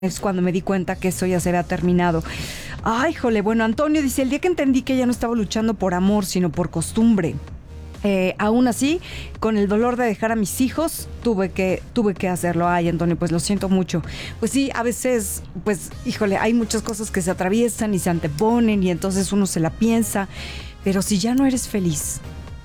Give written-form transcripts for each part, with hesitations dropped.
Es cuando me di cuenta que eso ya se había terminado. Ay, jole, bueno, Antonio dice, el día que entendí que ya no estaba luchando por amor, sino por costumbre. Aún así, con el dolor de dejar a mis hijos, tuve que hacerlo. Ay, Antonio, pues lo siento mucho. Pues sí, a veces, pues, híjole, hay muchas cosas que se atraviesan y se anteponen y entonces uno se la piensa. Pero si ya no eres feliz,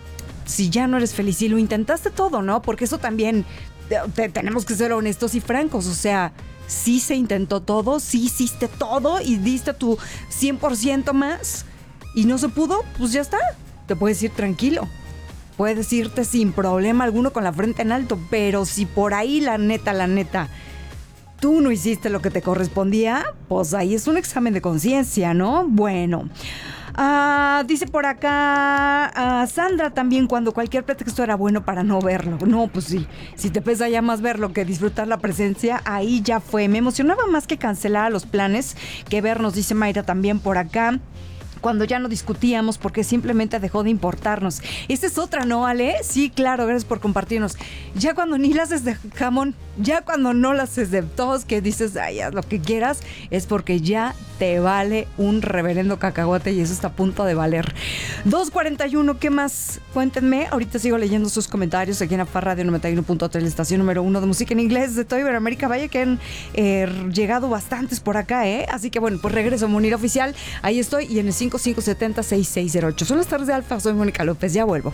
y lo intentaste todo, ¿no? Porque eso también, tenemos que ser honestos y francos, o sea, sí se intentó todo, sí hiciste todo y diste tu 100% más y no se pudo, pues ya está, te puedes ir tranquilo. Puedes irte sin problema alguno con la frente en alto, pero si por ahí la neta, tú no hiciste lo que te correspondía, pues ahí es un examen de conciencia, ¿no? Bueno, dice por acá Sandra también, cuando cualquier pretexto era bueno para no verlo. No, pues sí, si te pesa ya más verlo que disfrutar la presencia, ahí ya fue. Me emocionaba más que cancelar los planes que vernos, dice Mayra también por acá. Cuando ya no discutíamos porque simplemente dejó de importarnos. Esa es otra, ¿no, Ale? Sí, claro, gracias por compartirnos. Ya cuando ni las haces de jamón, ya cuando no las haces de todos, que dices, ay, haz lo que quieras, es porque ya te vale un reverendo cacahuate y eso está a punto de valer. 2:41, ¿qué más? Cuéntenme. Ahorita sigo leyendo sus comentarios aquí en AFAR Radio 91.3, la estación número 1 de música en inglés de toda Iberoamérica. Vaya que han llegado bastantes por acá, ¿eh? Así que bueno, pues regreso, Munira Oficial. Ahí estoy y en el 5570-6608. Son las tardes de Alfa, soy Mónica López, ya vuelvo.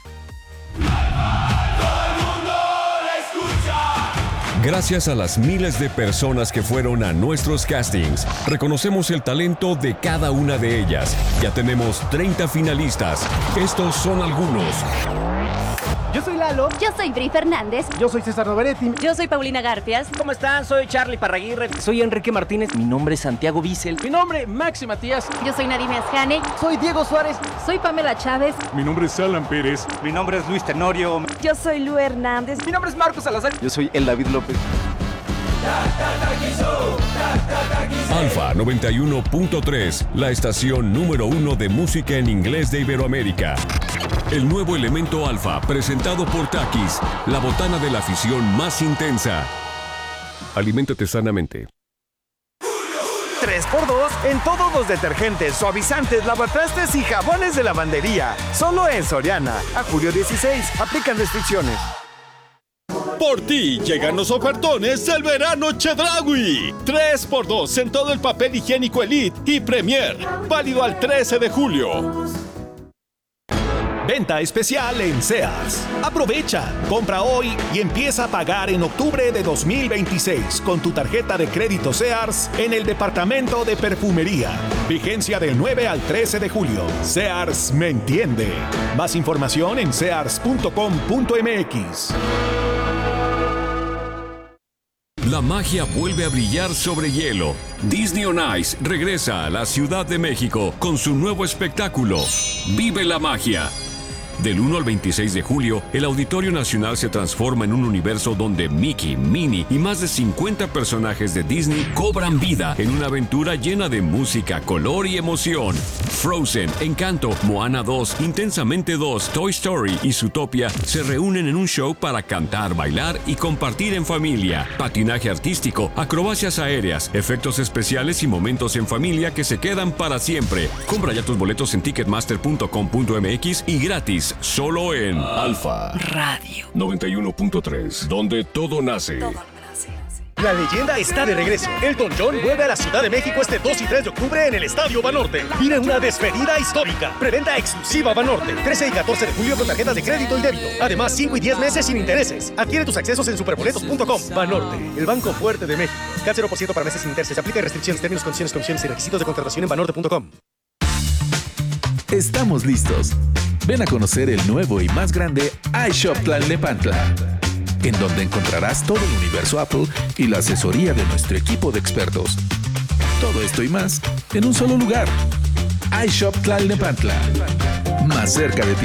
Gracias a las miles de personas que fueron a nuestros castings, reconocemos el talento de cada una de ellas. Ya tenemos 30 finalistas. Estos son algunos. Yo soy Lalo. Yo soy Bri Fernández. Yo soy César Noveretti. Yo soy Paulina Garfias. ¿Cómo están? Soy Charlie Parraguirre. Soy Enrique Martínez. Mi nombre es Santiago Bissell. Mi nombre, Maxi Matías. Yo soy Nadine Asjane. Soy Diego Suárez. Soy Pamela Chávez. Mi nombre es Alan Pérez. Mi nombre es Luis Tenorio. Yo soy Lu Hernández. Mi nombre es Marcos Salazar. Yo soy El David López. Alfa 91.3, la estación número 1 de música en inglés de Iberoamérica. El nuevo elemento Alfa, presentado por Takis, la botana de la afición más intensa. Aliméntate sanamente. 3x2 en todos los detergentes, suavizantes, lavatrastes y jabones de lavandería. Solo en Soriana. A julio 16. Aplican restricciones. Por ti llegan los ofertones del verano Chedraui. 3x2 en todo el papel higiénico Elite y Premier. Válido al 13 de julio. Venta especial en Sears. Aprovecha, compra hoy y empieza a pagar en octubre de 2026 con tu tarjeta de crédito Sears en el departamento de perfumería. Vigencia del 9 al 13 de julio. Sears me entiende. Más información en sears.com.mx. La magia vuelve a brillar sobre hielo. Disney on Ice regresa a la Ciudad de México con su nuevo espectáculo, Vive la Magia. Del 1 al 26 de julio, el Auditorio Nacional se transforma en un universo donde Mickey, Minnie y más de 50 personajes de Disney cobran vida en una aventura llena de música, color y emoción. Frozen, Encanto, Moana 2, Intensamente 2, Toy Story y Zootopia se reúnen en un show para cantar, bailar y compartir en familia. Patinaje artístico, acrobacias aéreas, efectos especiales y momentos en familia que se quedan para siempre. Compra ya tus boletos en ticketmaster.com.mx y gratis. Solo en Alfa Radio 91.3, donde todo nace. La leyenda está de regreso. Elton John vuelve a la Ciudad de México este 2 y 3 de octubre en el Estadio Banorte. Vive una despedida histórica. Preventa exclusiva Banorte. 13 y 14 de julio con tarjetas de crédito y débito. Además, 5 y 10 meses sin intereses. Adquiere tus accesos en superboletos.com. Banorte, el banco fuerte de México. CAT 0% para meses sin intereses. Aplica restricciones, términos, condiciones, comisiones y requisitos de contratación en banorte.com. Estamos listos. Ven a conocer el nuevo y más grande iShop Tlalnepantla, en donde encontrarás todo el universo Apple y la asesoría de nuestro equipo de expertos. Todo esto y más en un solo lugar. iShop Tlalnepantla, más cerca de ti.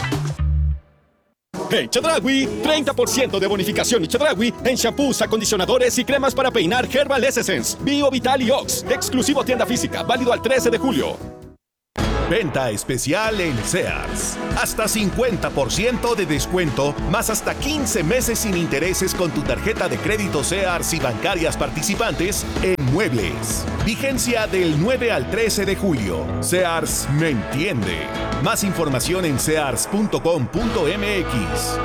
En Chedraui, 30% de bonificación y Chedraui en shampoos, acondicionadores y cremas para peinar Herbal Essence, Bio Vital y Ox. Exclusivo tienda física, válido al 13 de julio. Venta especial en Sears. Hasta 50% de descuento, más hasta 15 meses sin intereses con tu tarjeta de crédito Sears y bancarias participantes en muebles. Vigencia del 9 al 13 de julio. Sears me entiende. Más información en sears.com.mx.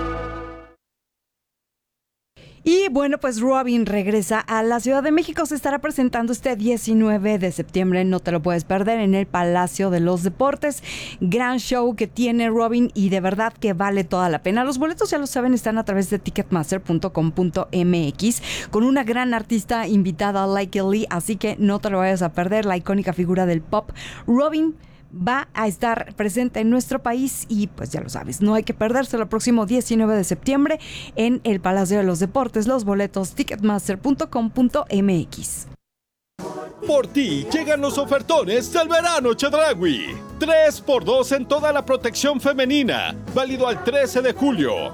Y bueno, pues Robin regresa a la Ciudad de México. Se estará presentando este 19 de septiembre. No te lo puedes perder en el Palacio de los Deportes. Gran show que tiene Robin y de verdad que vale toda la pena. Los boletos, ya lo saben, están a través de ticketmaster.com.mx con una gran artista invitada, Like Lee. Así que no te lo vayas a perder. La icónica figura del pop, Robin, va a estar presente en nuestro país y pues ya lo sabes, no hay que perdérselo el próximo 19 de septiembre en el Palacio de los Deportes. Los boletos ticketmaster.com.mx. Por ti llegan los ofertones del verano Chedraui. 3x2 en toda la protección femenina. Válido al 13 de julio.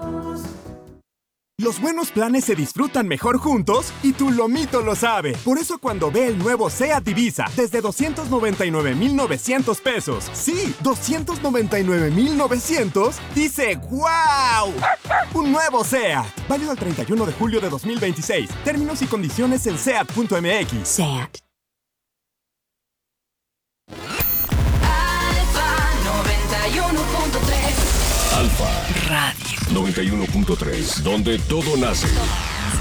Los buenos planes se disfrutan mejor juntos y tu lomito lo sabe. Por eso cuando ve el nuevo SEAT Ibiza desde 299,900 pesos, sí, 299,900, dice ¡wow! Un nuevo SEAT, válido al 31 de julio de 2026. Términos y condiciones en SEAT.mx. SEAT. Alfa Radio 91.3, donde todo nace.